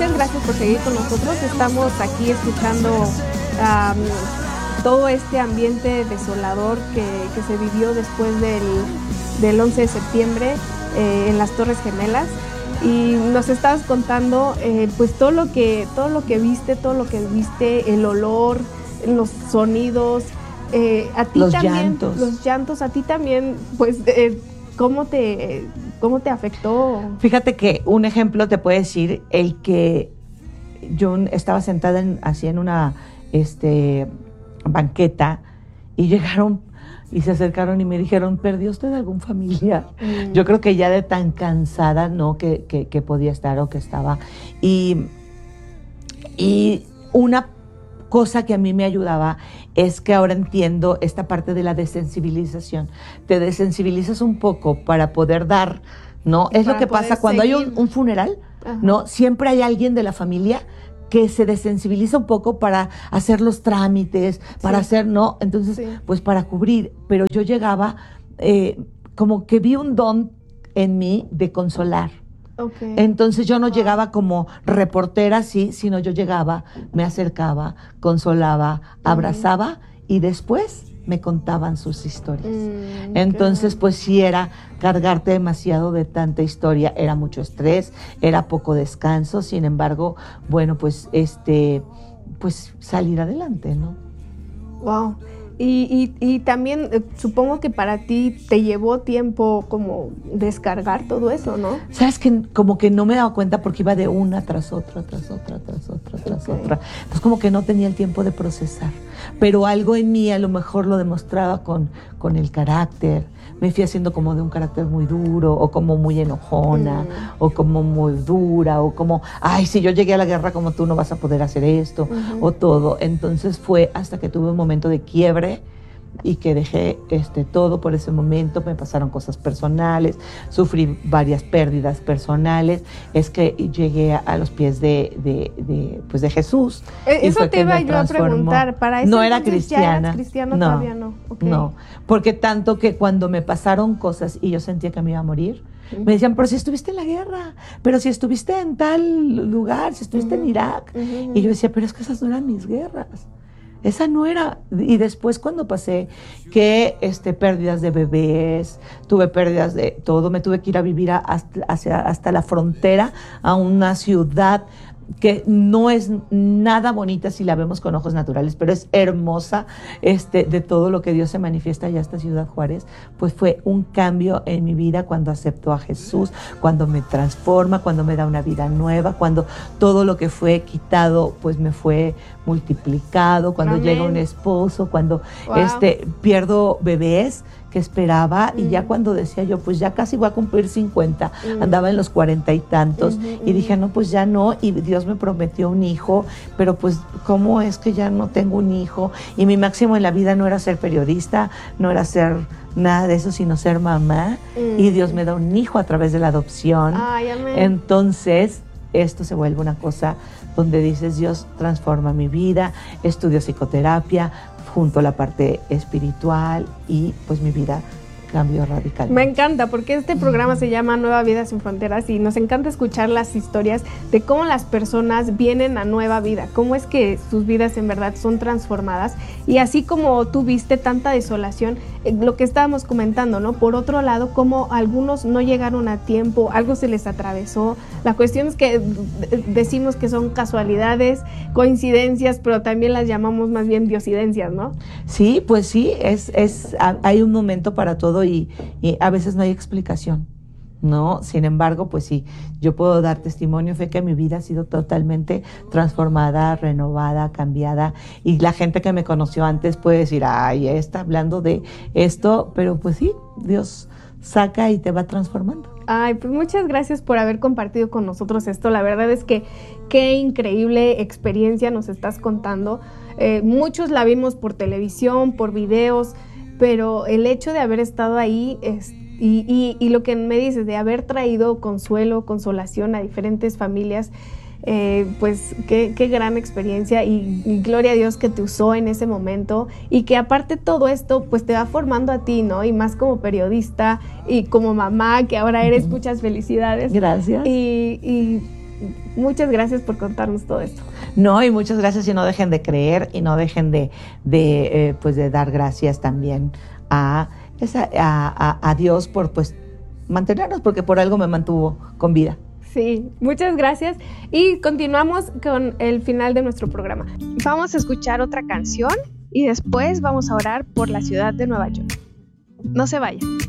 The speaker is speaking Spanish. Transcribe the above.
muchas gracias por seguir con nosotros. Estamos aquí escuchando todo este ambiente desolador que se vivió después del 11 de septiembre en las Torres Gemelas. Y nos estabas contando pues todo lo que viste, el olor, los sonidos, a ti los también, llantos. Los llantos, a ti también, pues, ¿cómo te afectó? Fíjate que un ejemplo te puede decir el que yo estaba sentada en una banqueta y llegaron y se acercaron y me dijeron, ¿perdió usted algún familiar? Yo creo que ya de tan cansada, ¿no? que podía estar o que estaba. Y una cosa que a mí me ayudaba es que ahora entiendo esta parte de la desensibilización. Te desensibilizas un poco para poder dar, ¿no? Es lo que pasa cuando hay un funeral, ¿no? Siempre hay alguien de la familia que se desensibiliza un poco para hacer los trámites, para hacer, ¿no? Entonces, pues para cubrir. Pero yo llegaba, como que vi un don en mí de consolar. Okay. Entonces yo no llegaba como reportera, sí, sino yo llegaba, me acercaba, consolaba, abrazaba y después me contaban sus historias. Entonces, pues sí era cargarte demasiado de tanta historia, era mucho estrés, era poco descanso, sin embargo, bueno, pues pues salir adelante, ¿no? Wow. Y también supongo que para ti te llevó tiempo como descargar todo eso, ¿no? Sabes que como que no me daba cuenta porque iba de una tras otra. Entonces como que no tenía el tiempo de procesar. Pero algo en mí a lo mejor lo demostraba con el carácter. Me fui haciendo como de un carácter muy duro, o como muy enojona, o como muy dura, o como, ay, si yo llegué a la guerra como tú no vas a poder hacer esto, o todo. Entonces fue hasta que tuve un momento de quiebre y que dejé todo por ese momento. Me pasaron cosas personales, sufrí varias pérdidas personales, es que llegué a los pies de Jesús. Eso te iba yo a preguntar, para eso no era cristiana. ¿Ya eras cristiano? No, todavía no. Okay. No, porque tanto que cuando me pasaron cosas y yo sentía que me iba a morir, me decían, pero si estuviste en la guerra, pero si estuviste en tal lugar, si estuviste en Irak. Y yo decía, pero es que esas no eran mis guerras. Esa no era. Y después cuando pasé que pérdidas de bebés, tuve pérdidas de todo, me tuve que ir a vivir hasta la frontera, a una ciudad que no es nada bonita si la vemos con ojos naturales, pero es hermosa, de todo lo que Dios se manifiesta allá, esta Ciudad Juárez. Pues fue un cambio en mi vida cuando acepto a Jesús, cuando me transforma, cuando me da una vida nueva, cuando todo lo que fue quitado pues me fue multiplicado, cuando llega un esposo, cuando pierdo bebés que esperaba, y ya cuando decía yo, pues ya casi voy a cumplir 50, andaba en los 40 y tantos, y dije, no, pues ya no, y Dios me prometió un hijo, pero pues, ¿cómo es que ya no tengo un hijo? Y mi máximo en la vida no era ser periodista, no era ser nada de eso, sino ser mamá, y Dios me da un hijo a través de la adopción. Ay, amén. Entonces, esto se vuelve una cosa donde dices, Dios transforma mi vida, estudio psicoterapia, junto a la parte espiritual, y pues mi vida cambió radicalmente. Me encanta, porque este programa se llama Nueva Vida Sin Fronteras, y nos encanta escuchar las historias de cómo las personas vienen a nueva vida, cómo es que sus vidas en verdad son transformadas. Y así como tú viste tanta desolación, lo que estábamos comentando, ¿no? Por otro lado, como algunos no llegaron a tiempo, algo se les atravesó. La cuestión es que decimos que son casualidades, coincidencias, pero también las llamamos más bien diosidencias, ¿no? Sí, pues sí, hay un momento para todo, y a veces no hay explicación, ¿no? Sin embargo, pues sí, yo puedo dar testimonio, fe que mi vida ha sido totalmente transformada, renovada, cambiada, y la gente que me conoció antes puede decir, ay, está hablando de esto, pero pues sí, Dios saca y te va transformando. Ay, pues muchas gracias por haber compartido con nosotros esto. La verdad es que qué increíble experiencia nos estás contando. Muchos la vimos por televisión, por videos, pero el hecho de haber estado ahí y lo que me dices, de haber traído consuelo, consolación a diferentes familias, pues qué gran experiencia, y gloria a Dios que te usó en ese momento, y que aparte todo esto pues te va formando a ti, ¿no? Y más como periodista y como mamá, que ahora eres, muchas felicidades. Gracias. Y muchas gracias por contarnos todo esto. No, y muchas gracias, y no dejen de creer y no dejen de dar gracias también a Dios por pues mantenernos, porque por algo me mantuvo con vida. Sí, muchas gracias y continuamos con el final de nuestro programa. Vamos a escuchar otra canción y después vamos a orar por la ciudad de Nueva York. No se vayan.